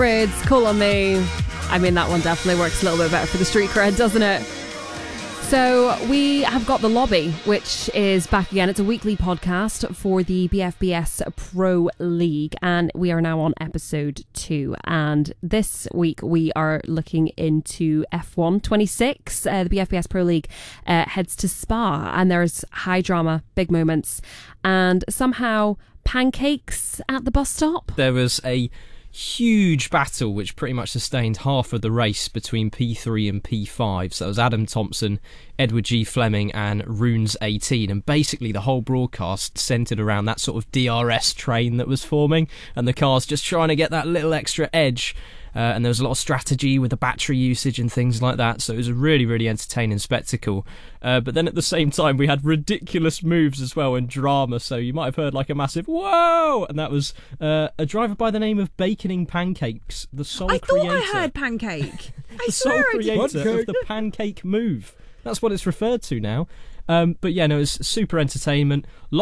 It's Call on Me. I mean, that one definitely works a little bit better for the street cred, doesn't it? So we have got The Lobby, which is back again. It's a weekly podcast for the BFBS Pro League, and we are now on episode 2. And this week we are looking into F1 26. The BFBS Pro League heads to Spa, and there's high drama, big moments, and somehow pancakes at the bus stop. There was a huge battle which pretty much sustained half of the race between P3 and P5. So it was Adam Thompson, Edward G. Fleming and Runes 18, and basically the whole broadcast centred around that sort of DRS train that was forming and the cars just trying to get that little extra edge. And there was a lot of strategy with the battery usage and things like that, so it was a really, really entertaining spectacle. But then at the same time, we had ridiculous moves as well and drama, so you might have heard like a massive whoa, and that was a driver by the name of Baconing Pancakes, the sole creator. I thought I heard pancake. The sole creator of the pancake move. That's what it's referred to now. But yeah, no, it was super entertainment.